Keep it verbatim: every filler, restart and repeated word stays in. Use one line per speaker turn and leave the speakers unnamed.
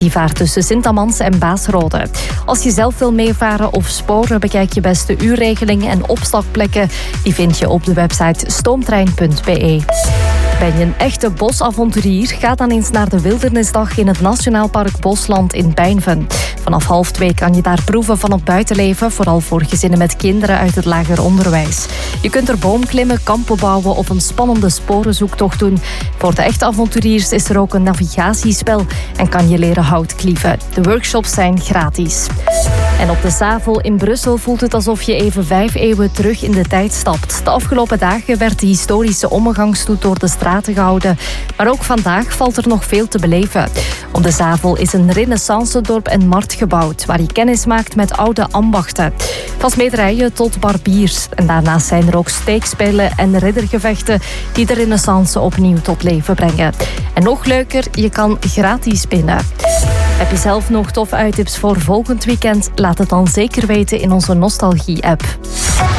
Die vaart tussen Sint-Amans en Baasrode. Als je zelf wil meevaren of sporen, bekijk je beste uurregeling en opslagplekken. Die vind je op de website stoomtrein punt b e. Ben je een echte bosavonturier? Ga dan eens naar de Wildernisdag in het Nationaal Park Bosland in Bijnven. Vanaf half twee kan je daar proeven van het buitenleven, vooral voor gezinnen met kinderen uit het lager onderwijs. Je kunt er boomklimmen, kampen bouwen of een spannende sporenzoektocht doen. Voor de echte avonturiers is er ook een navigatiespel en kan je leren hout klieven. De workshops zijn gratis. En op de Zavel in Brussel voelt het alsof je even vijf eeuwen terug in de tijd stapt. De afgelopen dagen werd de historische omgangsstoet door de straten gehouden. Maar ook vandaag valt er nog veel te beleven. Op de Zavel is een renaissance-dorp en markt gebouwd, waar je kennis maakt met oude ambachten. Van smederijen tot barbiers. En daarnaast zijn er ook steekspelen en riddergevechten die de renaissance opnieuw tot leven brengen. En nog leuker, je kan gratis binnen. Heb je zelf nog toffe uittips voor volgend weekend? Laat het dan zeker weten in onze Nostalgie-app.